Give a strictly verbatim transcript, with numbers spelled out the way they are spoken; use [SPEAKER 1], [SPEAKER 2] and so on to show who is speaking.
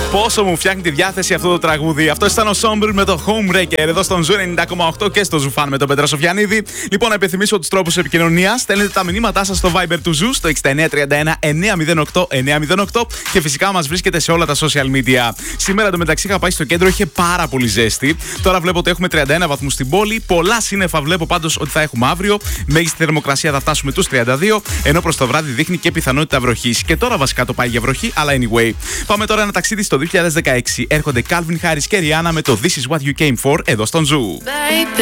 [SPEAKER 1] Πόσο μου φτιάχνει τη διάθεση αυτό το τραγούδι. Αυτό ήταν ο Somber με το Homebreaker εδώ στον Ζου ενενήντα κόμμα οκτώ και στο Ζουφάν με τον Πέτρο Σοφιανίδη. Λοιπόν, να υπενθυμίσω τους τρόπους επικοινωνίας. Στέλνετε τα μηνύματά σας στο Viber του Ζου στο εξήντα εννέα τριάντα ένα εννιακόσια οκτώ εννιακόσια οκτώ και φυσικά μας βρίσκεται σε όλα τα social media. Σήμερα εντωμεταξύ είχα πάει στο κέντρο, είχε πάρα πολύ ζέστη. Τώρα βλέπω ότι έχουμε τριάντα ένα βαθμούς στην πόλη. Πολλά σύννεφα βλέπω πάντως ότι θα έχουμε αύριο. Μέγιστη θερμοκρασία θα φτάσουμε τους τριάντα δύο, ενώ προς το βράδυ δείχνει και πιθανότητα βροχής. Και τώρα βασικά το πάει για βροχή, αλλά anyway. Πάμε τώρα ένα ταξίδι στο δύο χιλιάδες δεκαέξι. Έρχονται Calvin Harris και Rihanna με το This is what you came for εδώ στον Ζου.